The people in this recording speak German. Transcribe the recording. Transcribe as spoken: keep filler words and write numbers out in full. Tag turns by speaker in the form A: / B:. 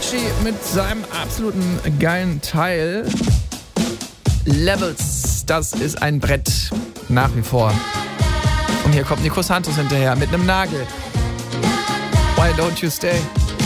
A: Avicii mit seinem absoluten geilen Teil. Levels, das ist ein Brett. Nach wie vor. Und hier kommt Nico Santos hinterher mit einem Nagel. Why don't you stay?